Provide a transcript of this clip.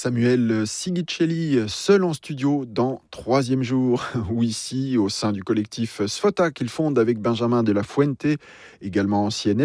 Samuel Sigicelli, seul en studio dans Troisième jour, ou ici au sein du collectif Sfota qu'il fonde avec Benjamin de la Fuente, également ancien